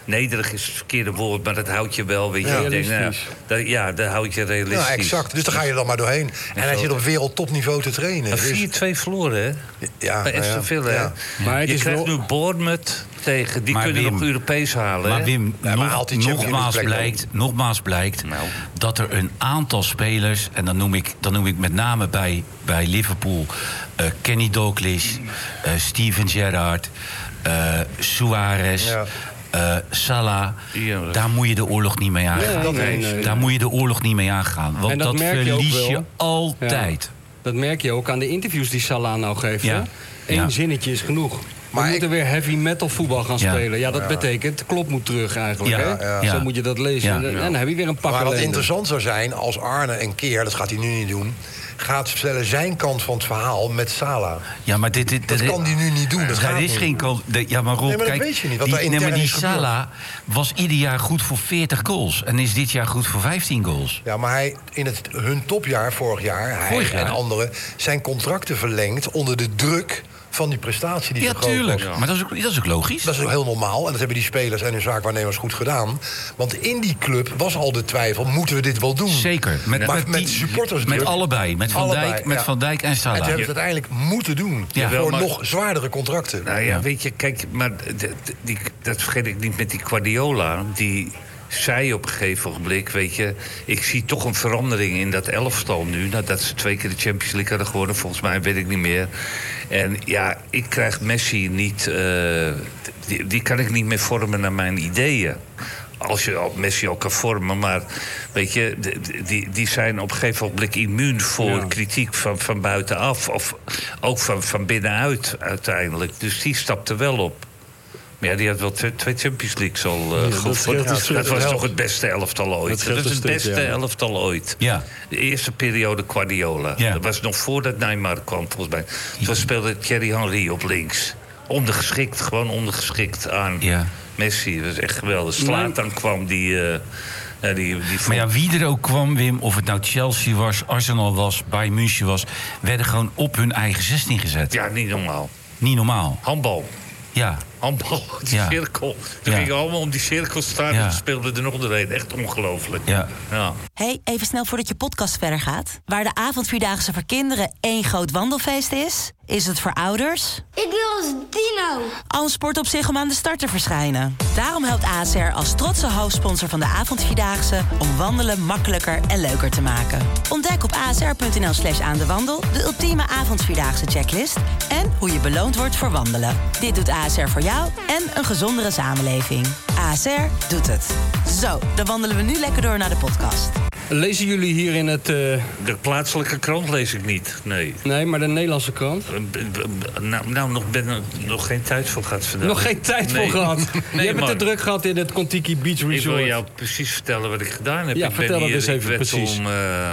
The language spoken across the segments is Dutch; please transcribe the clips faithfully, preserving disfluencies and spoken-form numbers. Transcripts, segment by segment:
nederig is het verkeerde woord, maar dat houdt je wel, weet je. Ja, ik denk, nou, dat, ja, daar houd je realistisch. Ja, exact. Dus daar ga je dan maar doorheen. En hij zit op wereldtopniveau te trainen. vier twee verloren, hè? Ja, bij Aston Villa, ja. hè? Maar het je is krijgt wel... nu Bournemouth tegen. Die Maar kunnen Wim, nog Europees halen, Maar hè? Wim, Ja, maar nog- haalt die Champions nogmaals, League plek blijkt, nogmaals blijkt Nou. dat er een aantal spelers... en dan noem ik, dan noem ik met name bij, bij Liverpool... Uh, Kenny Dalglish, uh, Steven Gerrard, uh, Suarez... Ja. Uh, Salah, Ja, daar moet je de oorlog niet mee aangaan. Nee, nee, nee, nee. Daar moet je de oorlog niet mee aangaan. Want En dat dat, merk je ook verlies wel. je altijd. Ja. Dat merk je ook aan de interviews die Salah nou geeft. Ja. Eén Ja. zinnetje is genoeg. Maar We ik- moeten weer heavy metal voetbal gaan Ja. spelen. Ja, dat betekent, Klopp moet terug eigenlijk. Ja, Hè? ja. Zo moet je dat lezen. Ja. En, en dan heb je weer een pak Maar wat ellende. interessant zou zijn als Arne een keer, dat gaat hij nu niet doen, gaat stellen zijn kant van het verhaal met Salah. Ja, maar dit, dit, Dat dit- kan hij nu niet doen. Dat Er gaat is niet. geen kans. de- Ja, maar Rob, Nee, maar dat kijk, weet je niet, wat die, daar nee, maar intern die is gebeurd. Salah was ieder jaar goed voor veertig goals. En is dit jaar goed voor vijftien goals. Ja, maar hij in het, hun topjaar vorig jaar, hij Vorig jaar? en anderen, zijn contracten verlengd onder de druk van die prestatie die Ja, zo groot tuurlijk. was. Maar dat is, ook, dat is ook logisch. Dat is ook heel normaal. En dat hebben die spelers en hun zaakwaarnemers goed gedaan. Want in die club was al de twijfel, moeten we dit wel doen? Zeker. Met, Maar met, met die- supportersdruk. Met allebei. Met Van Allebei, Dijk, met ja. Van Dijk en En toen Salah. hebben ze het uiteindelijk moeten doen. Ja. Voor maar- nog zwaardere contracten. Nou ja, Ja. weet je, kijk, maar d- d- die, dat vergeet ik niet met die Guardiola. Die zei op een gegeven ogenblik, weet je, ik zie toch een verandering in dat elftal nu. Nadat ze twee keer de Champions League hadden gewonnen, volgens mij weet ik niet meer. En ja, ik krijg Messi niet, eh, die, die kan ik niet meer vormen naar mijn ideeën. Als je al Messi al kan vormen, maar weet je, d- die, die zijn op een gegeven moment immuun voor Ja. kritiek van, van buitenaf. Of ook van, van binnenuit uiteindelijk. Dus die stapte wel op. Maar ja, die had wel twee, twee Champions Leagues al uh, dat gevoerd. scheelt- dat Dat, scheelt was wel. toch het beste elftal ooit. Dat scheelt Dat, is het een beste stuk, ja. elftal ooit. Ja. De eerste periode Guardiola. Ja. Dat was nog voordat Neymar kwam, volgens mij. Toen speelde Thierry Henry op links. Ondergeschikt, gewoon ondergeschikt aan Ja. Messi. Dat was echt geweldig. Zlatan kwam die... uh, ja, die, die Maar ja, wie er ook kwam, Wim, of het nou Chelsea was, Arsenal was, Bayern München was, werden gewoon op hun eigen zestien gezet. ja, niet normaal. Niet normaal. Handbal. Ja. Handbal, die Ja. cirkel. Toen Ja. gingen allemaal om die cirkel staan Ja. en speelden er nog doorheen. Echt ongelooflijk. Ja. Ja. Hey, even snel voordat je podcast verder gaat. Waar de avondvierdaagse voor kinderen één groot wandelfeest is, is het voor ouders Ik wil als dino. al een sport op zich om aan de start te verschijnen. Daarom helpt A S R als trotse hoofdsponsor van de avondvierdaagse om wandelen makkelijker en leuker te maken. Ontdek op asr.nl slash aan de wandel de ultieme avondvierdaagse checklist en hoe je beloond wordt voor wandelen. Dit doet A S R voor jou en een gezondere samenleving. A S R doet het. Zo, dan wandelen we nu lekker door naar de podcast. Lezen jullie hier in het... eh, De plaatselijke krant lees ik niet, nee. nee, maar de Nederlandse krant? Eh, b- b- Nou, nou nog, ben er nog geen tijd voor gehad vandaag. Nog geen tijd Nee. voor gehad. Nee, je hebt het maar te druk gehad in het Contiki Beach Ik wil Resort. jou precies vertellen wat ik gedaan heb. Ja, ik vertel ben dat hier, eens even ik werd precies. om uh,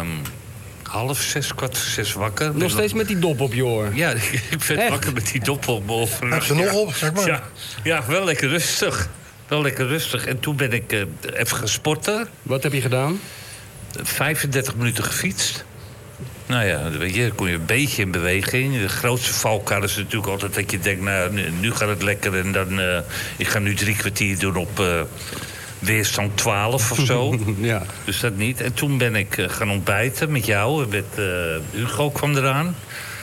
half zes, kwart voor zes wakker. Ben Nog steeds met die dop op je oor. Ja, ik werd Echt? wakker met die dop op mijn oor. Heb ze nog op, zeg maar. Ja, ja, wel lekker rustig. Wel lekker rustig. En toen ben ik uh, even gaan sporten. Wat heb je gedaan? vijfendertig minuten gefietst. Nou ja, weet je, dan kom je een beetje in beweging. De grootste valkuil is natuurlijk altijd dat je denkt, nou, nu, nu gaat het lekker en dan, uh, ik ga nu drie kwartier doen op uh, weerstand twaalf of zo. Ja. Dus dat niet. En toen ben ik uh, gaan ontbijten met jou. Met, uh, Hugo kwam eraan.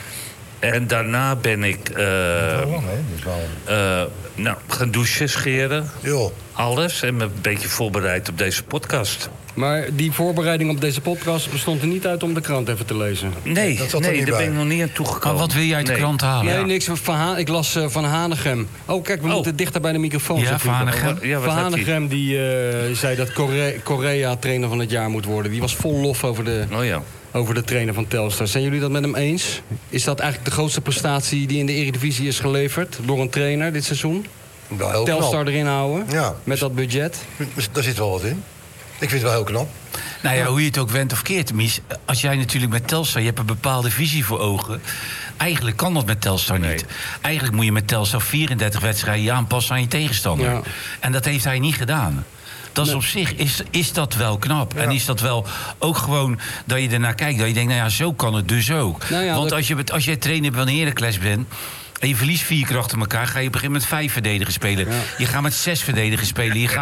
En daarna ben ik uh, Wel lang, hè? Dus wel... uh, nou, gaan douchen, scheren. Joh. Alles. En me een beetje voorbereid op deze podcast. Maar die voorbereiding op deze podcast bestond er niet uit om de krant even te lezen. Nee, Dat zat er nee niet daar bij. ben ik nog niet aan toegekomen. Maar wat wil jij uit de Nee. krant halen? Nee, Ja. niks van Van Ha- Ik las uh, Van Hanegem. Oh, kijk, we Oh. moeten dichter bij de microfoon Ja, zitten. Van Hanegem. Ja, wat Van had hij? Hanegem die uh, zei dat Korea, Korea trainer van het jaar moet worden. Die was vol lof over de, Oh ja. over de trainer van Telstar. Zijn jullie dat met hem eens? Is dat eigenlijk de grootste prestatie die in de Eredivisie is geleverd door een trainer dit seizoen? Wel heel Telstar knap. erin houden? Ja. Met dat budget? Daar zit wel wat in. Ik vind het wel heel knap. Nou ja, hoe je het ook went of keert, Mies. Als jij natuurlijk met Telstar, je hebt een bepaalde visie voor ogen. Eigenlijk kan dat met Telstar niet. Nee. Eigenlijk moet je met Telstar vierendertig wedstrijden je aanpassen aan je tegenstander. Ja. En dat heeft hij niet gedaan. Dat is Nee. op zich is, is dat wel knap. En is dat wel ook gewoon dat je ernaar kijkt. Dat je denkt, nou ja, zo kan het dus ook. Nou ja, Want dat- als je, als jij trainer van Heracles bent en je verliest vier keer achter elkaar, ga je op een gegeven moment vijf verdedigen spelen. Ja. Je gaat met zes verdedigen spelen. Je gaat